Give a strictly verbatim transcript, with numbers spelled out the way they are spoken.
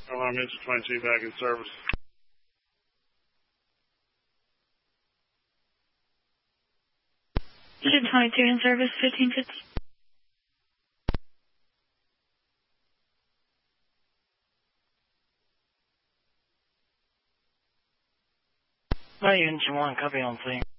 Alarm Engine twenty-two back in service. Engine twenty-two in service, fifteen fifty. Hi, Engine one, copy on plane.